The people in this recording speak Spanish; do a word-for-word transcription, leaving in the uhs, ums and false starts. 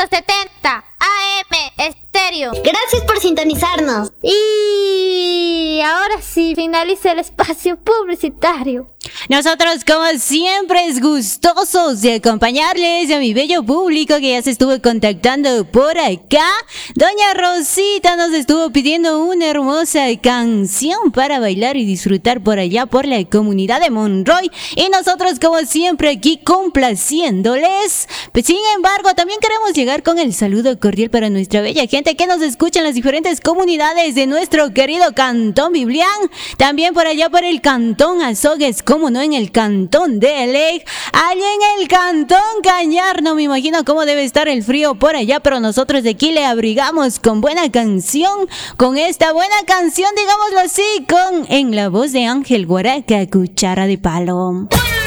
setenta A M Estéreo. Gracias por sintonizarnos. Y ahora sí, finaliza el espacio publicitario. Nosotros, como siempre, es gustosos de acompañarles a mi bello público que ya se estuvo contactando por acá. Doña Rosita nos estuvo pidiendo una hermosa canción para bailar y disfrutar por allá por la comunidad de Monroy. Y nosotros, como siempre, aquí complaciéndoles. Pues, sin embargo, también queremos llegar con el saludo cordial para nuestra bella gente que nos escucha en las diferentes comunidades de nuestro querido Cantón Biblián. También por allá por el Cantón Azogues, como no, en el Cantón de Elec, allá en el Cantón Cañar. No me imagino cómo debe estar el frío por allá, pero nosotros de aquí le abrigamos con buena canción, con esta buena canción, digámoslo así, con en la voz de Ángel Guaraca, Cuchara de Palo.